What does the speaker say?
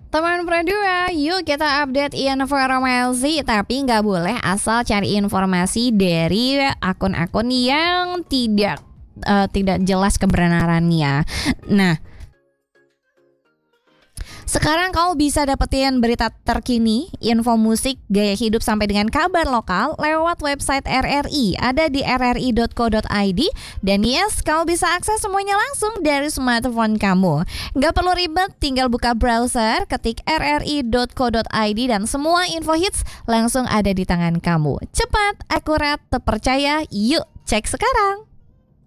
Teman Pradua, yuk kita update informasi. Tapi nggak boleh asal cari informasi dari akun-akun yang tidak jelas kebenarannya. Nah, sekarang kamu bisa dapetin berita terkini, info musik, gaya hidup sampai dengan kabar lokal lewat website RRI. Ada di rri.co.id. Dan yes, kamu bisa akses semuanya langsung dari smartphone kamu. Gak perlu ribet, tinggal buka browser, ketik rri.co.id dan semua info hits langsung ada di tangan kamu. Cepat, akurat, terpercaya, yuk cek sekarang.